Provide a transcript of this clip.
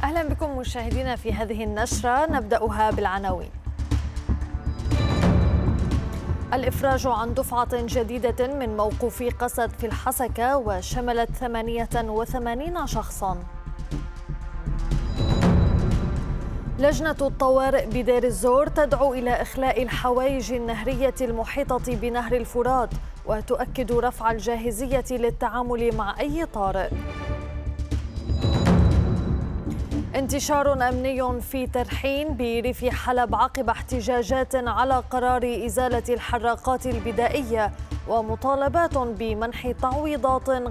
أهلا بكم مشاهدينا في هذه النشرة، نبدأها بالعناوين. الإفراج عن دفعة جديدة من موقوفي قسد في الحسكة وشملت 88 شخصا. لجنة الطوارئ بدير الزور تدعو إلى إخلاء الحوايج النهرية المحيطة بنهر الفرات وتؤكد رفع الجاهزية للتعامل مع أي طارئ. انتشار أمني في ترحين بريف حلب عقب احتجاجات على قرار إزالة الحراقات البدائية ومطالبات بمنح تعويضات